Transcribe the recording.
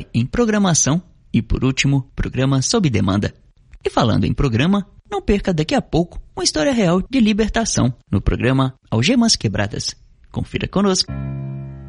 em programação e, por último, programa sob demanda. E falando em programa, não perca daqui a pouco uma história real de libertação no programa Algemas Quebradas. Confira conosco.